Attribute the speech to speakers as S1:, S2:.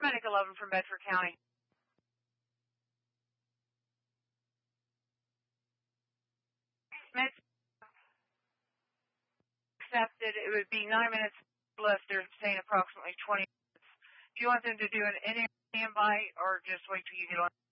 S1: Paramedic 11 from Bedford County. Smith accepted. It would be 9 minutes left. They're saying approximately 20 minutes. Do you want them to do an in-air standby or just wait till you get on?